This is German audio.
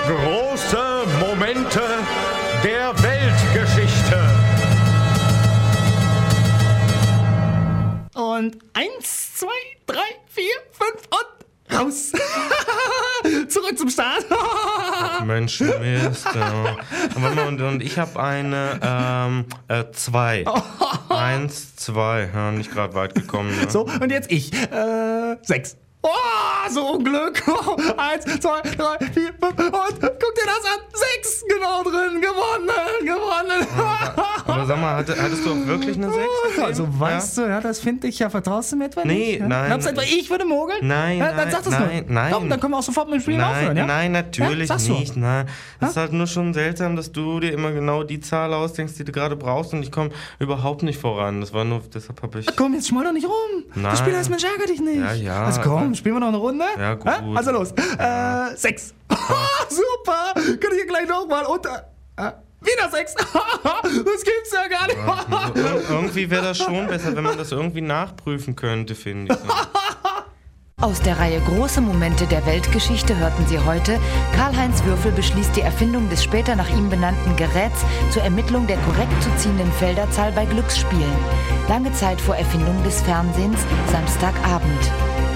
Große Momente der Weltgeschichte. Und 1, 2, 3, 4, 5 und raus. Zurück zum Start. Mensch, Mist. Ja. Warte mal, und ich habe eine 2. 1, 2. Ja, nicht gerade weit gekommen. Ne? So, und jetzt ich. 6. Oh, so ein Glück. 1, 2, 3, 4, 5 und guck dir das an. 6 genau drin. Gewonnen. Aber sag mal, hattest du auch wirklich eine 6? Also weißt du, ja, das finde ich ja. Vertraust du mir etwa nicht? Nee, ja? nein. Glaubst du etwa, ich würde mogeln? Nein, ja, dann sag das nein, nur. nein. Komm, dann können wir auch sofort mit dem Spiel aufhören, ja? Nein, natürlich ja? nicht. Nein. Das ist halt nur schon seltsam, dass du dir immer genau die Zahl ausdenkst, die du gerade brauchst und ich komme überhaupt nicht voran. Das war nur, deshalb habe ich... Komm, jetzt schmolder nicht rum. Nein. Das Spiel heißt, Mensch, ärger dich nicht. Ja. Also komm, spielen wir noch eine Runde? Ja, gut. Also los. 6. Super. Kann ich hier gleich nochmal unter... wieder 6. Das gibt's ja gar nicht. Also, irgendwie wäre das schon besser, wenn man das irgendwie nachprüfen könnte, finde ich. Aus der Reihe Große Momente der Weltgeschichte hörten Sie heute: Karl-Heinz Würfel beschließt die Erfindung des später nach ihm benannten Geräts zur Ermittlung der korrekt zu ziehenden Felderzahl bei Glücksspielen. Lange Zeit vor Erfindung des Fernsehens, Samstagabend.